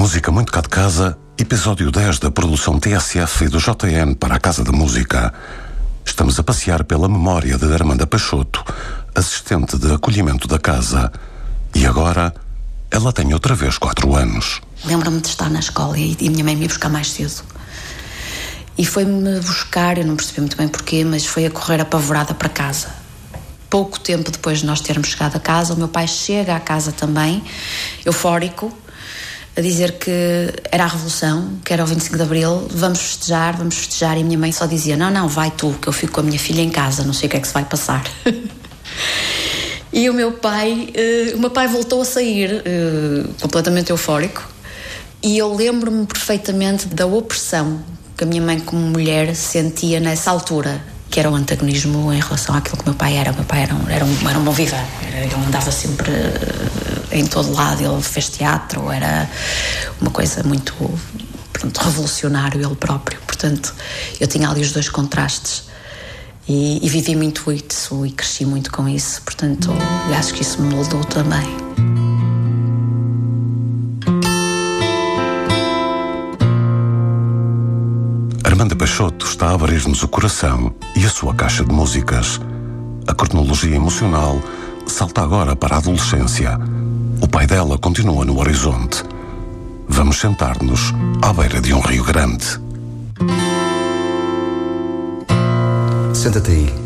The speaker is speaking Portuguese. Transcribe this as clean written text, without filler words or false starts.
Música muito cá de casa, episódio 10 da produção TSF e do JN para a Casa da Música. Estamos a passear pela memória de Armanda Peixoto, assistente de acolhimento da casa. E agora, ela tem outra vez 4 anos. Lembro-me de estar na escola e a minha mãe me ia buscar mais cedo. E foi-me buscar, eu não percebi muito bem porquê, mas foi a correr apavorada para casa. Pouco tempo depois de nós termos chegado a casa, o meu pai chega à casa também, eufórico, a dizer que era a Revolução, que era o 25 de Abril, vamos festejar, e a minha mãe só dizia, não, vai tu, que eu fico com a minha filha em casa, não sei o que é que se vai passar. E o meu pai voltou a sair, completamente eufórico, e eu lembro-me perfeitamente da opressão que a minha mãe como mulher sentia nessa altura, que era o antagonismo em relação àquilo que o meu pai era. O meu pai era um bom vivan, ele andava sempre em todo lado, ele fez teatro, era uma coisa muito, revolucionário ele próprio, portanto eu tinha ali os dois contrastes e vivi muito isso e cresci muito com isso, portanto acho que isso me moldou também. Armanda Peixoto está a abrir-nos o coração e a sua caixa de músicas. A cronologia emocional salta agora para a adolescência. O pai dela continua no horizonte. Vamos sentar-nos à beira de um rio grande. Senta-te aí.